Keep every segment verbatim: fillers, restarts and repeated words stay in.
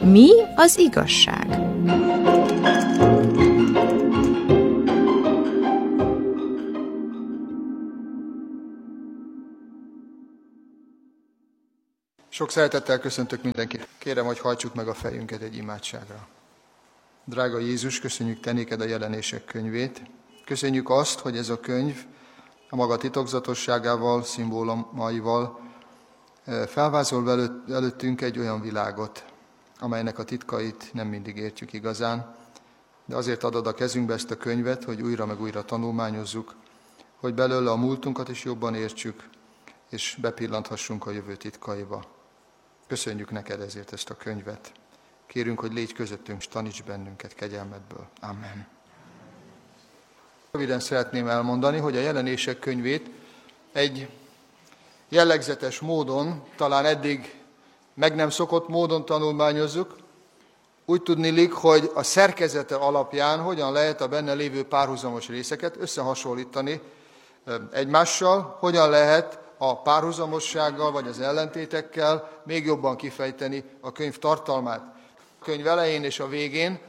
Mi az igazság? Sok szeretettel köszöntök mindenkit. Kérem, hogy hajtsuk meg a fejünket egy imádságra. Drága Jézus, köszönjük te néked a Jelenések könyvét. Köszönjük azt, hogy ez a könyv a maga titokzatosságával, szimbólumaival felvázol előttünk egy olyan világot, amelynek a titkait nem mindig értjük igazán, de azért adod a kezünkbe ezt a könyvet, hogy újra meg újra tanulmányozzuk, hogy belőle a múltunkat is jobban értsük, és bepillanthassunk a jövő titkaiba. Köszönjük neked ezért ezt a könyvet. Kérünk, hogy légy közöttünk, és taníts bennünket kegyelmedből. Amen. Röviden szeretném elmondani, hogy a Jelenések könyvét egy jellegzetes módon, talán eddig meg nem szokott módon tanulmányozzuk. Úgy tudniillik, hogy a szerkezete alapján hogyan lehet a benne lévő párhuzamos részeket összehasonlítani egymással, hogyan lehet a párhuzamossággal vagy az ellentétekkel még jobban kifejteni a könyv tartalmát. A könyv elején és a végén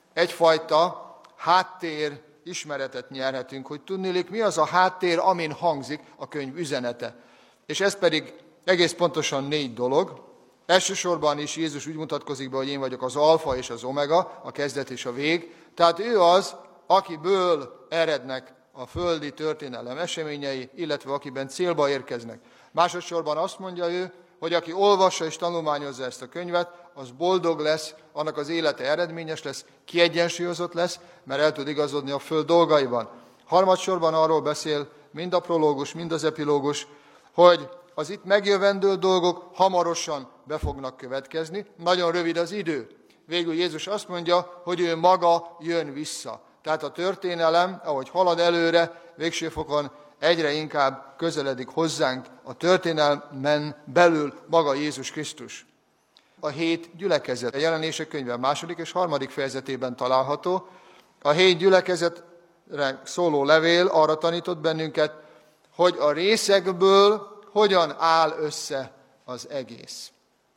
egyfajta háttér ismeretet nyerhetünk, hogy tudniillik, mi az a háttér, amin hangzik a könyv üzenete. És ez pedig egész pontosan négy dolog. Elsősorban is Jézus úgy mutatkozik be, hogy én vagyok az alfa és az omega, a kezdet és a vég. Tehát ő az, akiből erednek a földi történelem eseményei, illetve akiben célba érkeznek. Másodszorban azt mondja ő, hogy aki olvassa és tanulmányozza ezt a könyvet, az boldog lesz, annak az élete eredményes lesz, kiegyensúlyozott lesz, mert el tud igazodni a föld dolgaiban. Harmadsorban arról beszél mind a prológus, mind az epilógus, hogy az itt megjövendő dolgok hamarosan be fognak következni, nagyon rövid az idő. Végül Jézus azt mondja, hogy ő maga jön vissza. Tehát a történelem, ahogy halad előre, végső fokon egyre inkább közeledik hozzánk a történelmen belül maga Jézus Krisztus. A hét gyülekezet a Jelenések könyve második és harmadik fejezetében található. A hét gyülekezetre szóló levél arra tanított bennünket, hogy a részekből hogyan áll össze az egész.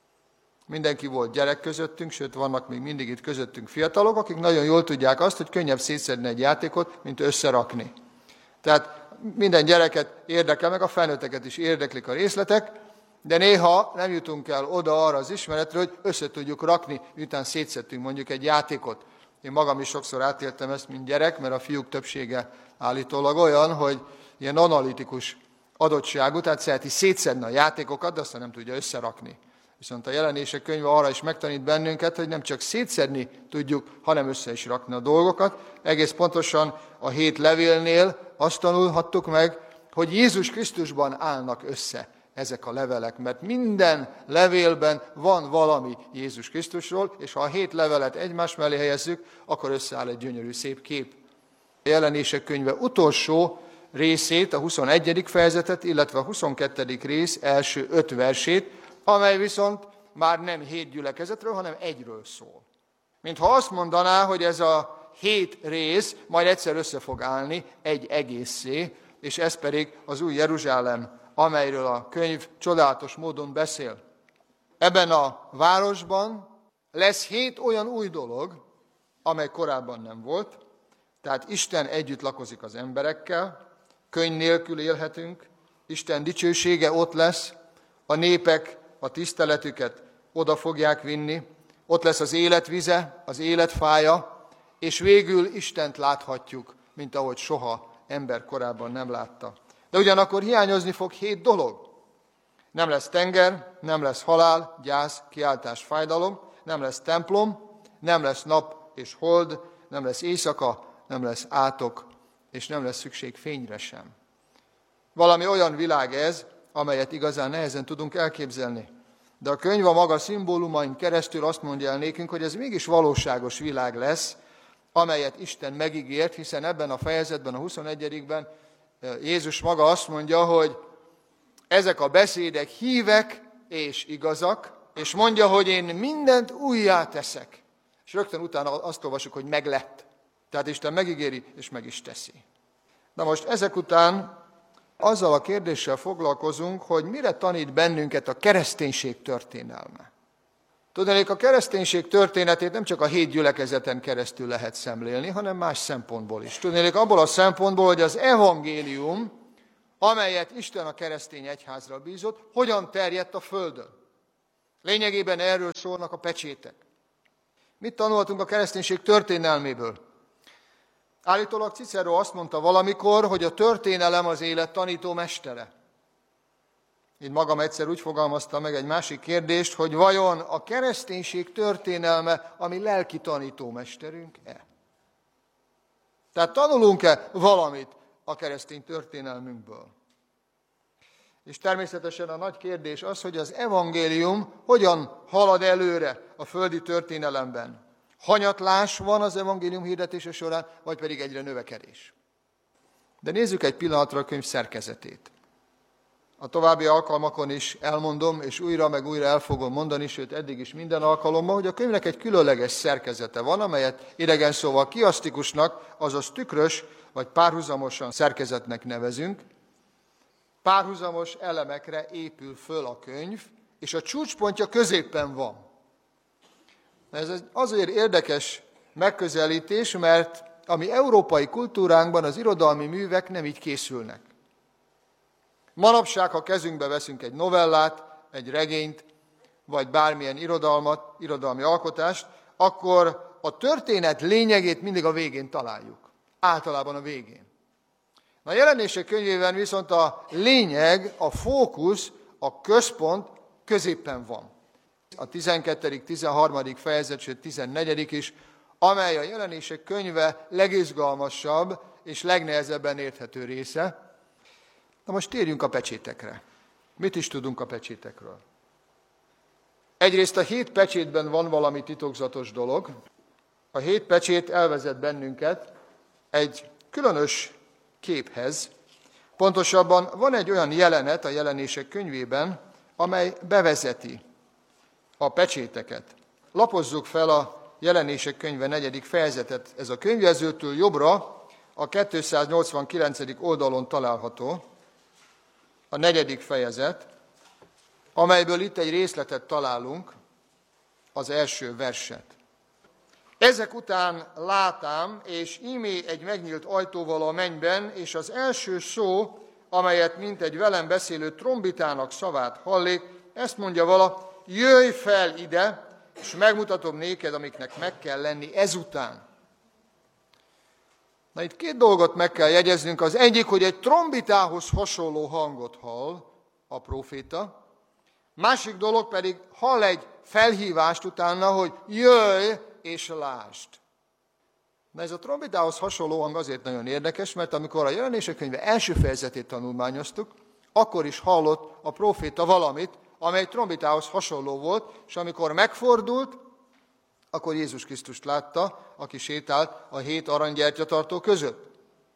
Mindenki volt gyerek közöttünk, sőt vannak még mindig itt közöttünk fiatalok, akik nagyon jól tudják azt, hogy könnyebb szétszedni egy játékot, mint összerakni. Tehát minden gyereket érdekel, meg a felnőtteket is érdeklik a részletek, de néha nem jutunk el oda arra az ismeretre, hogy össze tudjuk rakni, miután szétszedtünk mondjuk egy játékot. Én magam is sokszor átéltem ezt, mint gyerek, mert a fiúk többsége állítólag olyan, hogy ilyen analitikus adottságú, tehát szereti szétszedni a játékokat, de aztán nem tudja összerakni. Viszont a Jelenések könyve arra is megtanít bennünket, hogy nem csak szétszedni tudjuk, hanem össze is rakni a dolgokat. Egész pontosan a hét levélnél azt tanulhattuk meg, hogy Jézus Krisztusban állnak össze ezek a levelek, mert minden levélben van valami Jézus Krisztusról, és ha a hét levelet egymás mellé helyezzük, akkor összeáll egy gyönyörű szép kép. A Jelenések könyve utolsó részét, a huszonegyedik fejezetet, illetve a huszonkettedik rész első öt versét, amely viszont már nem hét gyülekezetről, hanem egyről szól. Mintha azt mondaná, hogy ez a hét rész majd egyszer össze fog állni egy egészé, és ez pedig az új Jeruzsálem, amelyről a könyv csodálatos módon beszél. Ebben a városban lesz hét olyan új dolog, amely korábban nem volt, tehát Isten együtt lakozik az emberekkel, könny nélkül élhetünk, Isten dicsősége ott lesz, a népek a tiszteletüket oda fogják vinni, ott lesz az életvize, az életfája, és végül Istent láthatjuk, mint ahogy soha ember korábban nem látta. De ugyanakkor hiányozni fog hét dolog. Nem lesz tenger, nem lesz halál, gyász, kiáltás, fájdalom, nem lesz templom, nem lesz nap és hold, nem lesz éjszaka, nem lesz átok, és nem lesz szükség fényre sem. Valami olyan világ ez, amelyet igazán nehezen tudunk elképzelni. De a könyv a maga szimbólumain keresztül azt mondja el nékünk, hogy ez mégis valóságos világ lesz, amelyet Isten megígért, hiszen ebben a fejezetben, a huszonegyedikben Jézus maga azt mondja, hogy ezek a beszédek hívek és igazak, és mondja, hogy én mindent újjá teszek. És rögtön utána azt olvasjuk, hogy meglett. Tehát Isten megígéri, és meg is teszi. Na most ezek után azzal a kérdéssel foglalkozunk, hogy mire tanít bennünket a kereszténység történelme. Tudnék, a kereszténység történetét nem csak a hét gyülekezeten keresztül lehet szemlélni, hanem más szempontból is. Tudnék, abból a szempontból, hogy az evangélium, amelyet Isten a keresztény egyházra bízott, hogyan terjedt a földön. Lényegében erről szólnak a pecsétek. Mit tanultunk a kereszténység történelméből? Állítólag Cicero azt mondta valamikor, hogy a történelem az élet tanító mestere. Én magam egyszer úgy fogalmaztam meg egy másik kérdést, hogy vajon a kereszténység történelme a mi lelki tanítómesterünk-e? Tehát tanulunk-e valamit a keresztény történelmünkből? És természetesen a nagy kérdés az, hogy az evangélium hogyan halad előre a földi történelemben. Hanyatlás van az evangélium hirdetése során, vagy pedig egyre növekedés. De nézzük egy pillanatra a könyv szerkezetét. A további alkalmakon is elmondom, és újra meg újra el fogom mondani, sőt eddig is minden alkalommal, hogy a könyvnek egy különleges szerkezete van, amelyet idegen szóval kiasztikusnak, azaz tükrös, vagy párhuzamosan szerkezetnek nevezünk. Párhuzamos elemekre épül föl a könyv, és a csúcspontja középen van. Ez azért érdekes megközelítés, mert a mi európai kultúránkban az irodalmi művek nem így készülnek. Manapság, ha kezünkbe veszünk egy novellát, egy regényt, vagy bármilyen irodalmat, irodalmi alkotást, akkor a történet lényegét mindig a végén találjuk. Általában a végén. A Jelenések könyvében viszont a lényeg, a fókusz, a központ középen van. A tizenkettedik, tizenharmadik fejezet, sőt tizennegyedik is, amely a Jelenések könyve legizgalmasabb és legnehezebben érthető része. Na most térjünk a pecsétekre. Mit is tudunk a pecsétekről? Egyrészt a hét pecsétben van valami titokzatos dolog. A hét pecsét elvezet bennünket egy különös képhez. Pontosabban van egy olyan jelenet a Jelenések könyvében, amely bevezeti a pecséteket. Lapozzuk fel a Jelenések könyve negyedik fejezetet. Ez a könyvjelzőtől jobbra a kétszáznyolcvankilencedik oldalon található, a negyedik fejezet, amelyből itt egy részletet találunk, az első verset. Ezek után látám, és ímé egy megnyílt ajtóval a mennyben, és az első szó, amelyet mint egy velem beszélő trombitának szavát hallék, ezt mondja vala, jöjj fel ide, és megmutatom néked, amiknek meg kell lenni ezután. Na itt két dolgot meg kell jegyeznünk. Az egyik, hogy egy trombitához hasonló hangot hall a próféta. Másik dolog pedig hall egy felhívást utána, hogy jöjj és lásd. Na ez a trombitához hasonló hang azért nagyon érdekes, mert amikor a Jelenések könyve első fejezetét tanulmányoztuk, akkor is hallott a próféta valamit, amely trombitához hasonló volt, és amikor megfordult, akkor Jézus Krisztust látta, aki sétált a hét aranygyertyatartó között.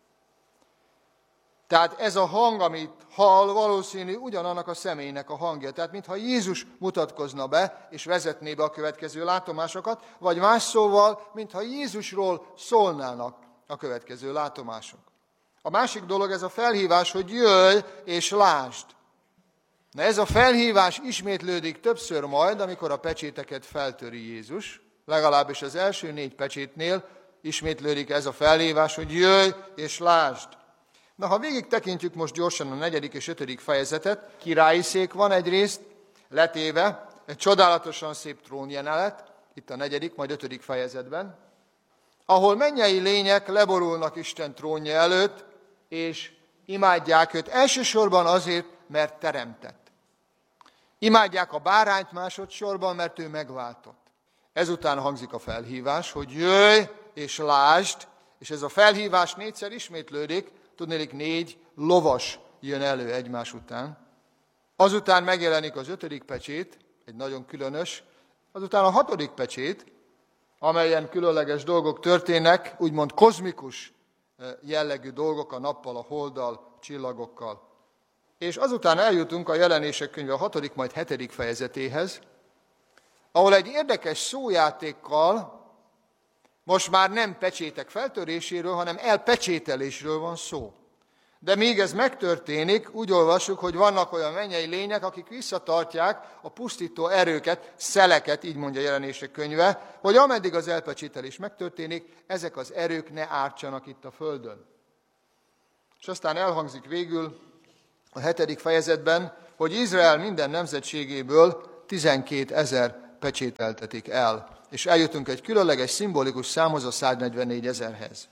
Tehát ez a hang, amit hall, valószínű ugyanannak a személynek a hangja. Tehát mintha Jézus mutatkozna be, és vezetné be a következő látomásokat, vagy más szóval, mintha Jézusról szólnának a következő látomások. A másik dolog ez a felhívás, hogy jöjj és lásd. Na ez a felhívás ismétlődik többször majd, amikor a pecséteket feltöri Jézus. Legalábbis az első négy pecsétnél ismétlődik ez a felhívás, hogy jöjj és lásd. Na, ha végig tekintjük most gyorsan a negyedik és ötödik fejezetet, királyi szék van egyrészt, letéve, egy csodálatosan szép trónjelenet, itt a negyedik, majd ötödik fejezetben, ahol mennyei lények leborulnak Isten trónja előtt, és imádják őt elsősorban azért, mert teremtett. Imádják a bárányt másodszorban, mert ő megváltott. Ezután hangzik a felhívás, hogy jöjj és lásd, és ez a felhívás négyszer ismétlődik, tudnélik négy lovas jön elő egymás után. Azután megjelenik az ötödik pecsét, egy nagyon különös, azután a hatodik pecsét, amelyen különleges dolgok történnek, úgymond kozmikus jellegű dolgok a nappal, a holddal, csillagokkal. És azután eljutunk a Jelenések könyve a hatodik, majd hetedik fejezetéhez, ahol egy érdekes szójátékkal most már nem pecsétek feltöréséről, hanem elpecsételésről van szó. De míg ez megtörténik, úgy olvassuk, hogy vannak olyan mennyei lények, akik visszatartják a pusztító erőket, szeleket, így mondja Jelenések könyve, hogy ameddig az elpecsételés megtörténik, ezek az erők ne ártsanak itt a földön. És aztán elhangzik végül a hetedik fejezetben, hogy Izrael minden nemzetségéből tizenkétezer pecsételtetik el. És eljutunk egy különleges, szimbolikus számhoz, a száznegyvennegyezerhez.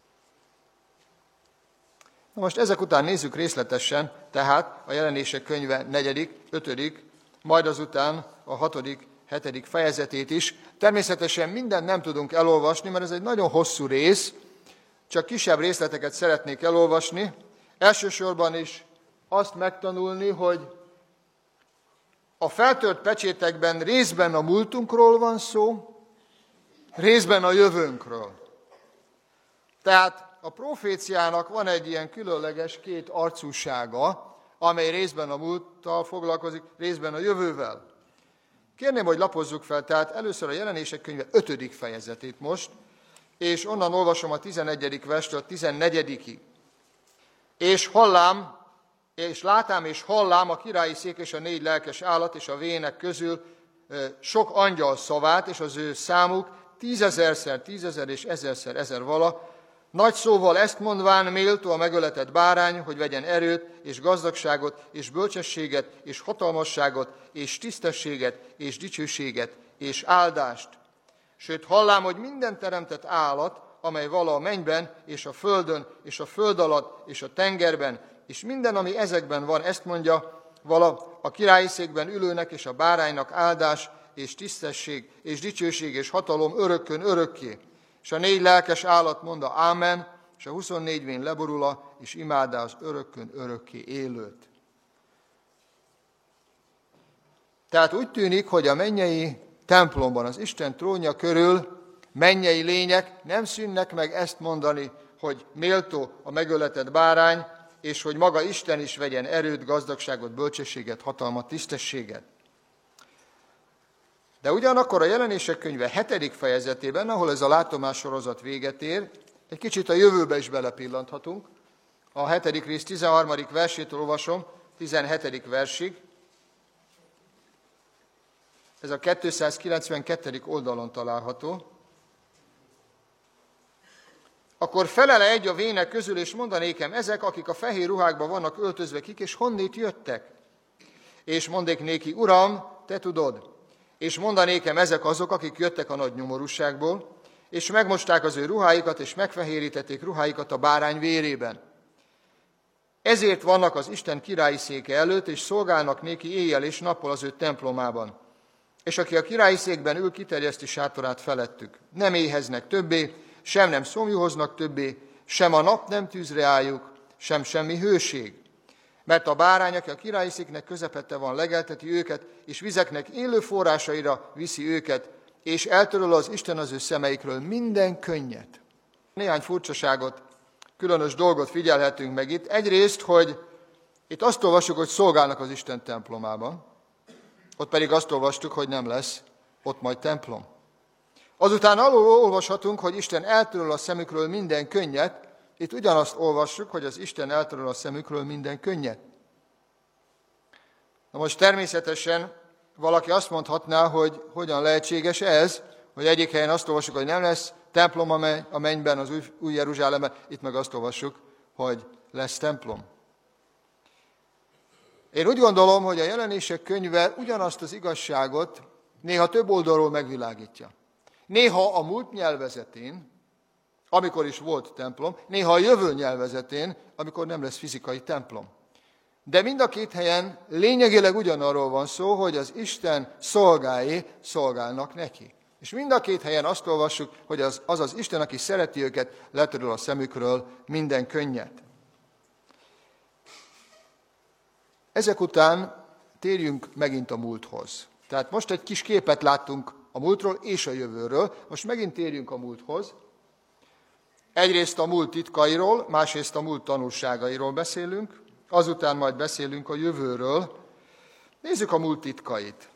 Na most ezek után nézzük részletesen, tehát a Jelenések könyve negyedik, ötödik, majd azután a hatodik, hetedik fejezetét is. Természetesen mindent nem tudunk elolvasni, mert ez egy nagyon hosszú rész, csak kisebb részleteket szeretnék elolvasni. Elsősorban is azt megtanulni, hogy a feltört pecsétekben részben a múltunkról van szó, részben a jövőnkről. Tehát a proféciának van egy ilyen különleges két arcúsága, amely részben a múlttal foglalkozik, részben a jövővel. Kérném, hogy lapozzuk fel, tehát először a Jelenések könyve ötödik fejezetét most, és onnan olvasom a tizenegyedik verstől a tizennegyedikig. És hallám, és látám és hallám a királyi szék és a négy lelkes állat és a vének közül sok angyal szavát, és az ő számuk tízezerszer tízezer és ezerszer ezer vala, nagy szóval ezt mondván méltó a megöletett bárány, hogy vegyen erőt, és gazdagságot, és bölcsességet, és hatalmasságot, és tisztességet, és dicsőséget, és áldást. Sőt, hallám, hogy minden teremtett állat, amely vala a mennyben, és a földön, és a föld alatt, és a tengerben, és minden, ami ezekben van, ezt mondja, vala a királyi székben ülőnek, és a báránynak áldás, és tisztesség, és dicsőség, és hatalom örökkön örökké. És a négy lelkes állat mondta ámen, és a huszonnégy vén leborula, és imádá az örökkön örökké élőt. Tehát úgy tűnik, hogy a mennyei templomban, az Isten trónja körül mennyei lények nem szűnnek meg ezt mondani, hogy méltó a megöletett bárány, és hogy maga Isten is vegyen erőt, gazdagságot, bölcsességet, hatalmat, tisztességet. De ugyanakkor a Jelenések könyve hetedik fejezetében, ahol ez a látomás sorozat véget ér, egy kicsit a jövőbe is belepillanthatunk. A hetedik rész tizenharmadik versétől olvasom, tizenhetedik versig. Ez a kétszázkilencvenkettedik oldalon található. Akkor felele egy a vének közül, és mondanékem, ezek, akik a fehér ruhákban vannak öltözve, kik, és honnét jöttek? És mondék néki, Uram, te tudod. És mondanékem, ezek azok, akik jöttek a nagy nyomorúságból, és megmosták az ő ruháikat, és megfehérítették ruháikat a bárány vérében. Ezért vannak az Isten királyi széke előtt, és szolgálnak néki éjjel és nappal az ő templomában. És aki a királyi székben ül, kiterjeszti sátorát felettük. Nem éheznek többé, sem nem szomjuhoznak többé, sem a nap nem tűz reájuk, sem semmi hőség. Mert a bárány, aki a királyi széknek közepette van, legelteti őket, és vizeknek élő forrásaira viszi őket, és eltöröl az Isten az ő szemeikről minden könnyet. Néhány furcsaságot, különös dolgot figyelhetünk meg itt. Egyrészt, hogy itt azt olvassuk, hogy szolgálnak az Isten templomában, ott pedig azt olvastuk, hogy nem lesz ott majd templom. Azután alul olvashatunk, hogy Isten eltöröl a szemükről minden könnyet. Itt ugyanazt olvassuk, hogy az Isten eltöröl a szemükről minden könnyet. Na most természetesen valaki azt mondhatná, hogy hogyan lehetséges ez, hogy egyik helyen azt olvassuk, hogy nem lesz templom a mennyben, az új, új Jeruzsálemben, itt meg azt olvassuk, hogy lesz templom. Én úgy gondolom, hogy a Jelenések könyve ugyanazt az igazságot néha több oldalról megvilágítja. Néha a múlt nyelvezetén, amikor is volt templom, néha a jövő nyelvezetén, amikor nem lesz fizikai templom. De mind a két helyen lényegileg ugyanarról van szó, hogy az Isten szolgái szolgálnak neki. És mind a két helyen azt olvassuk, hogy az az, az Isten, aki szereti őket, letöröl a szemükről minden könnyet. Ezek után térjünk megint a múlthoz. Tehát most egy kis képet láttunk a múltról és a jövőről. Most megint térjünk a múlthoz. Egyrészt a múlt titkairól, másrészt a múlt tanulságairól beszélünk, azután majd beszélünk a jövőről. Nézzük a múlt titkait.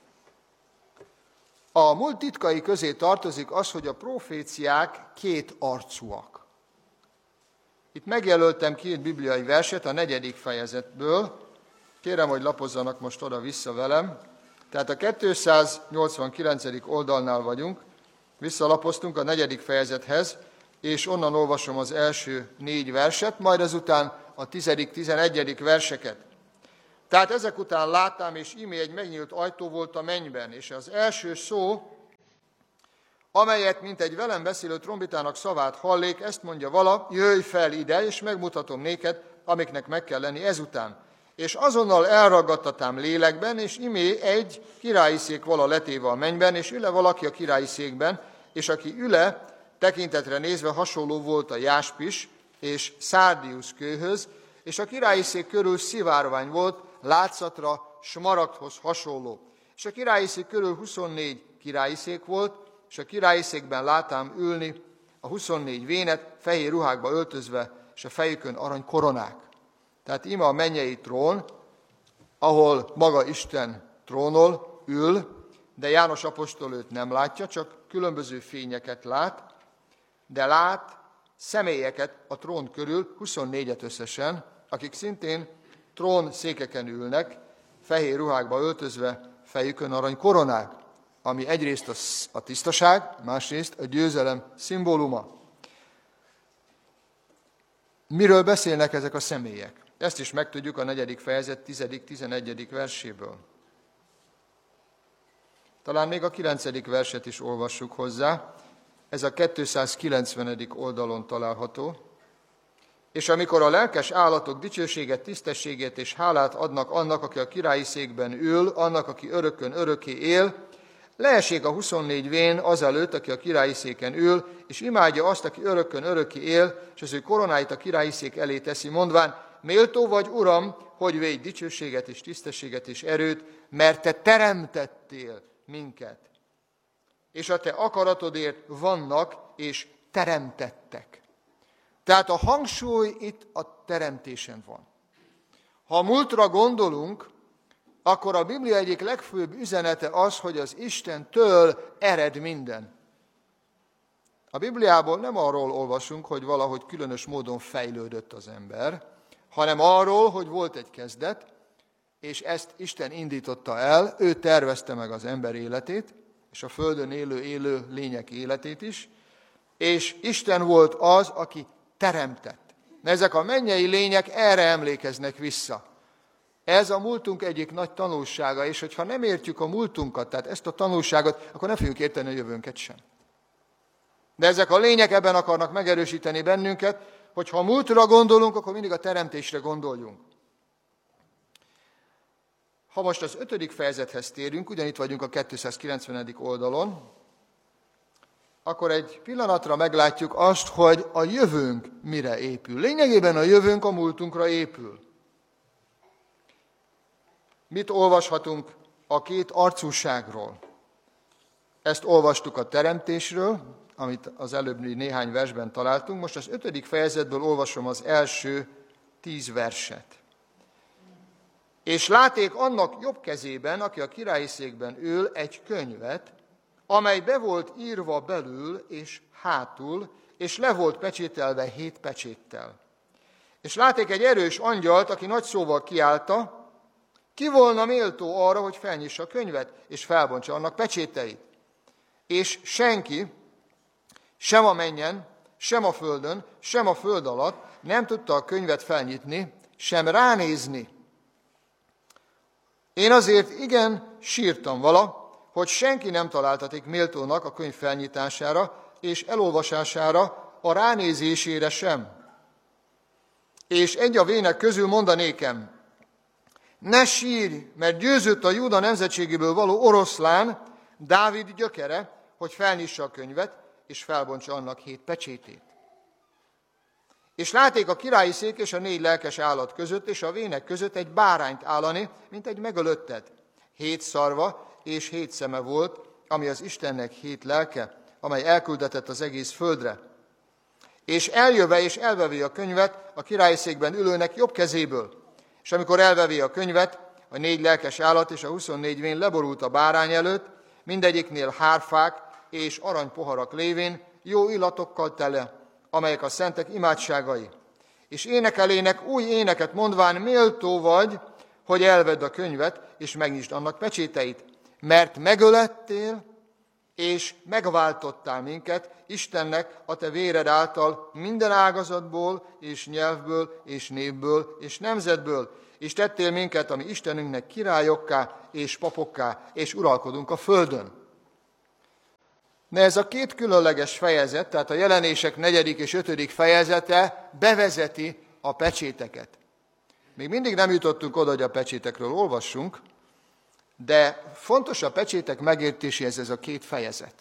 A múlt titkai közé tartozik az, hogy a proféciák két arcúak. Itt megjelöltem két bibliai verset a negyedik fejezetből. Kérem, hogy lapozzanak most oda-vissza velem. Tehát a kétszáznyolcvankilencedik oldalnál vagyunk, visszalapoztunk a negyedik fejezethez, és onnan olvasom az első négy verset, majd azután a tizedik, tizenegyedik verseket. Tehát ezek után láttam, és íme egy megnyílt ajtó volt a mennyben, és az első szó, amelyet, mint egy velem beszélő trombitának szavát hallék, ezt mondja vala, jöjj fel ide, és megmutatom néked, amiknek meg kell lenni ezután. És azonnal elragadtatám lélekben, és imé egy királyi szék vala letéve a mennyben, és üle valaki a királyi székben, és aki üle, tekintetre nézve hasonló volt a jáspis és szárdiusz kőhöz, és a királyi szék körül szivárvány volt, látszatra smaragdhoz hasonló. És a királyi szék körül huszonnégy királyi szék volt, és a királyi székben látám ülni a huszonnégy vénet, fehér ruhákba öltözve, és a fejükön arany koronák. Tehát íme a mennyei trón, ahol maga Isten trónol, ül, de János apostol őt nem látja, csak különböző fényeket lát, de lát személyeket a trón körül, huszonnégyet összesen, akik szintén trón székeken ülnek, fehér ruhákba öltözve, fejükön arany koronák, ami egyrészt a tisztaság, másrészt a győzelem szimbóluma. Miről beszélnek ezek a személyek? Ezt is megtudjuk a negyedik fejezet tizedik, tizenegyedik verséből. Talán még a kilencedik verset is olvassuk hozzá. Ez a kétszázkilencvenedik oldalon található. És amikor a lelkes állatok dicsőséget, tisztességet és hálát adnak annak, aki a királyi székben ül, annak, aki örökön örökké él, leessék a huszonnégy vén azelőtt, aki a királyi széken ül, és imádja azt, aki örökön örökké él, és az ő koronáit a királyi szék elé teszi, mondván, méltó vagy, Uram, hogy védj dicsőséget és tisztességet és erőt, mert te teremtettél minket. És a te akaratodért vannak és teremtettek. Tehát a hangsúly itt a teremtésen van. Ha a múltra gondolunk, akkor a Biblia egyik legfőbb üzenete az, hogy az Istentől ered minden. A Bibliából nem arról olvasunk, hogy valahogy különös módon fejlődött az ember, hanem arról, hogy volt egy kezdet, és ezt Isten indította el, ő tervezte meg az ember életét, és a földön élő, élő lények életét is, és Isten volt az, aki teremtett. Ezek a mennyei lények erre emlékeznek vissza. Ez a múltunk egyik nagy tanulsága, és hogyha nem értjük a múltunkat, tehát ezt a tanulságot, akkor nem fogjuk érteni a jövőnket sem. De ezek a lények ebben akarnak megerősíteni bennünket, hogy ha a múltra gondolunk, akkor mindig a teremtésre gondoljunk. Ha most az ötödik fejezethez térünk, ugyanitt vagyunk a kétszázkilencvenedik oldalon, akkor egy pillanatra meglátjuk azt, hogy a jövőnk mire épül. Lényegében a jövőnk a múltunkra épül. Mit olvashatunk a két arcúságról? Ezt olvastuk a teremtésről, amit az előbbi néhány versben találtunk. Most az ötödik fejezetből olvasom az első tíz verset. És láték annak jobb kezében, aki a királyi székben ül, egy könyvet, amely be volt írva belül és hátul, és le volt pecsételve hét pecséttel. És láték egy erős angyalt, aki nagy szóval kiálta, ki volna méltó arra, hogy felnyissa a könyvet, és felbontsa annak pecséteit. És senki, sem a mennyen, sem a földön, sem a föld alatt nem tudta a könyvet felnyitni, sem ránézni. Én azért igen sírtam vala, hogy senki nem találtatik méltónak a könyv felnyitására és elolvasására, a ránézésére sem. És egy a vének közül mondanékem, ne sírj, mert győzött a Júda nemzetségéből való oroszlán, Dávid gyökere, hogy felnyissa a könyvet, és felbontsa annak hét pecsétét. És láték a királyi szék és a négy lelkes állat között, és a vének között egy bárányt állani, mint egy megölöttet. Hét szarva és hét szeme volt, ami az Istennek hét lelke, amely elküldetett az egész földre. És eljöve és elvevé a könyvet a királyi székben ülőnek jobb kezéből. És amikor elvevé a könyvet, a négy lelkes állat és a huszonnégy vén leborult a bárány előtt, mindegyiknél hárfák és aranypoharak lévén, jó illatokkal tele, amelyek a szentek imádságai. És énekelének új éneket mondván, méltó vagy, hogy elvedd a könyvet, és megnyisd annak pecséteit. Mert megölettél, és megváltottál minket Istennek a te véred által minden ágazatból, és nyelvből, és névből, és nemzetből, és tettél minket, ami Istenünknek királyokká, és papokká, és uralkodunk a földön. De ez a két különleges fejezet, tehát a Jelenések negyedik és ötödik fejezete bevezeti a pecséteket. Még mindig nem jutottunk oda, hogy a pecsétekről olvassunk, de fontos a pecsétek megértéséhez ez a két fejezet.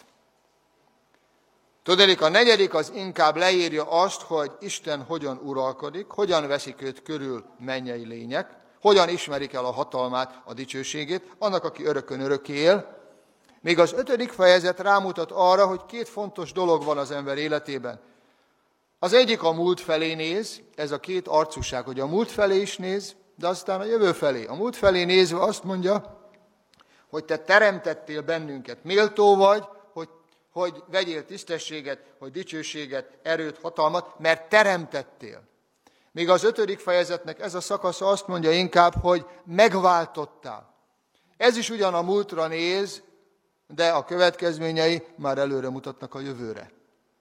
Tudnék, a negyedik az inkább leírja azt, hogy Isten hogyan uralkodik, hogyan veszik őt körül mennyei lények, hogyan ismerik el a hatalmát, a dicsőségét, annak, aki örökön örökké él. Még az ötödik fejezet rámutat arra, hogy két fontos dolog van az ember életében. Az egyik a múlt felé néz, ez a két arcúság, hogy a múlt felé is néz, de aztán a jövő felé. A múlt felé nézve azt mondja, hogy te teremtettél bennünket, méltó vagy, hogy, hogy vegyél tisztességet, hogy dicsőséget, erőt, hatalmat, mert teremtettél. Míg az ötödik fejezetnek ez a szakasza azt mondja inkább, hogy megváltottál. Ez is ugyan a múltra néz, de a következményei már előre mutatnak a jövőre.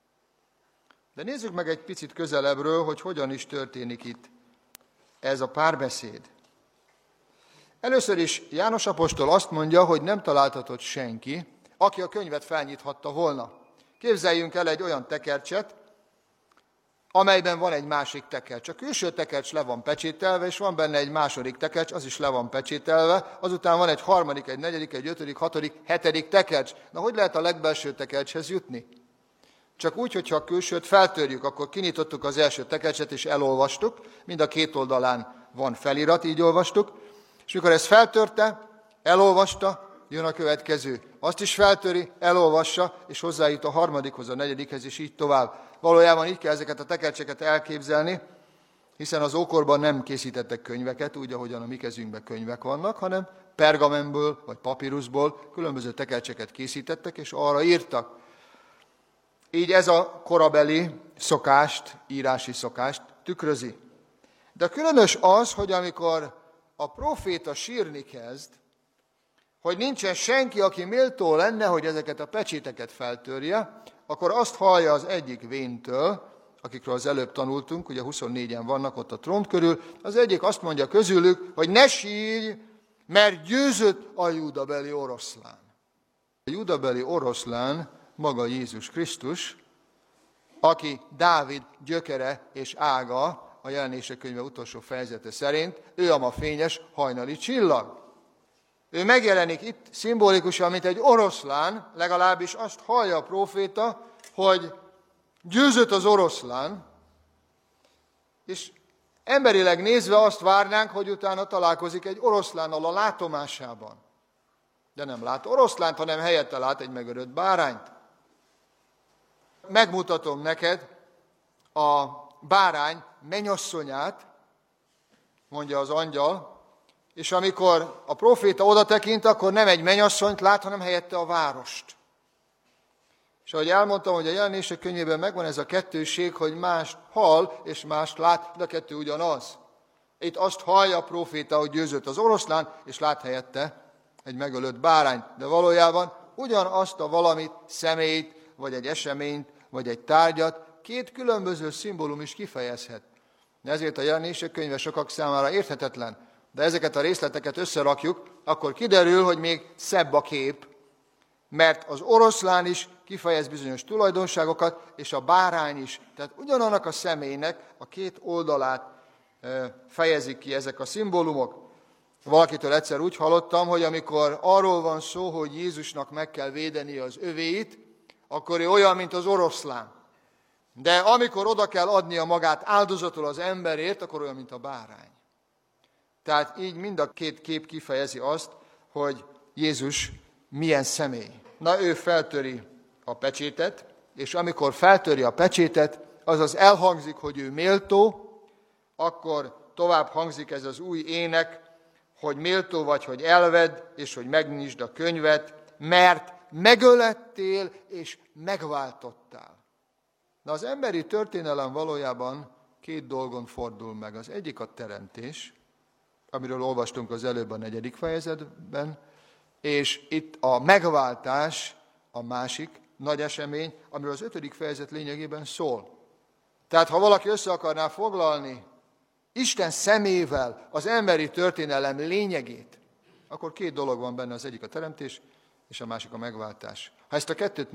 De nézzük meg egy picit közelebbről, hogy hogyan is történik itt ez a párbeszéd. Először is János apostol azt mondja, hogy nem találtatott senki, aki a könyvet felnyithatta volna. Képzeljünk el egy olyan tekercset, amelyben van egy másik tekercs. A külső tekercs le van pecsételve, és van benne egy második tekercs, az is le van pecsételve, azután van egy harmadik, egy negyedik, egy ötödik, hatodik, hetedik tekercs. Na, hogy lehet a legbelső tekercshez jutni? Csak úgy, hogyha a külsőt feltörjük, akkor kinyitottuk az első tekercset, és elolvastuk, mind a két oldalán van felirat, így olvastuk, és mikor ezt feltörte, elolvasta, jön a következő. Azt is feltöri, elolvassa, és hozzájut a harmadikhoz, a negyedikhez, és így tovább. Valójában így kell ezeket a tekercseket elképzelni, hiszen az ókorban nem készítettek könyveket, úgy, ahogyan a mi kezünkben könyvek vannak, hanem pergamenből vagy papíruszból különböző tekercseket készítettek, és arra írtak. Így ez a korabeli szokást, írási szokást tükrözi. De különös az, hogy amikor a próféta sírni kezd, hogy nincsen senki, aki méltó lenne, hogy ezeket a pecséteket feltörje, akkor azt hallja az egyik véntől, akikről az előbb tanultunk, ugye huszonnégyen vannak ott a trón körül, az egyik azt mondja közülük, hogy ne sírj, mert győzött a júdabeli oroszlán. A júdabeli oroszlán maga Jézus Krisztus, aki Dávid gyökere és ága, a Jelenések könyve utolsó fejezete szerint, ő a ma fényes hajnali csillag. Ő megjelenik itt szimbolikusan, mint egy oroszlán, legalábbis azt hallja a próféta, hogy győzött az oroszlán, és emberileg nézve azt várnánk, hogy utána találkozik egy oroszlánnal a látomásában. De nem lát oroszlánt, hanem helyette lát egy megörött bárányt. Megmutatom neked a bárány mennyasszonyát, mondja az angyal, és amikor a próféta oda tekint, akkor nem egy mennyasszonyt lát, hanem helyette a várost. És ahogy elmondtam, hogy a Jelenések könyvében megvan ez a kettőség, hogy mást hall és mást lát, de a kettő ugyanaz. Itt azt hallja a próféta, hogy győzött az oroszlán, és lát helyette egy megölött bárányt. De valójában ugyanazt a valamit, személyt, vagy egy eseményt, vagy egy tárgyat, két különböző szimbólum is kifejezhet. Ezért a Jelenések könyve sokak számára érthetetlen. De ezeket a részleteket összerakjuk, akkor kiderül, hogy még szebb a kép, mert az oroszlán is kifejez bizonyos tulajdonságokat, és a bárány is. Tehát ugyanannak a személynek a két oldalát fejezik ki ezek a szimbólumok. Valakitől egyszer úgy hallottam, hogy amikor arról van szó, hogy Jézusnak meg kell védeni az övéit, akkor ő olyan, mint az oroszlán. De amikor oda kell adnia magát áldozatul az emberért, akkor olyan, mint a bárány. Tehát így mind a két kép kifejezi azt, hogy Jézus milyen személy. Na, ő feltöri a pecsétet, és amikor feltöri a pecsétet, azaz elhangzik, hogy ő méltó, akkor tovább hangzik ez az új ének, hogy méltó vagy, hogy elvedd, és hogy megnyisd a könyvet, mert megölettél, és megváltottál. Na, az emberi történelem valójában két dolgon fordul meg. Az egyik a teremtés, amiről olvastunk az előbb a negyedik fejezetben, és itt a megváltás a másik nagy esemény, amiről az ötödik fejezet lényegében szól. Tehát ha valaki össze akarná foglalni Isten szemével az emberi történelem lényegét, akkor két dolog van benne, az egyik a teremtés, és a másik a megváltás. Ha ezt a kettőt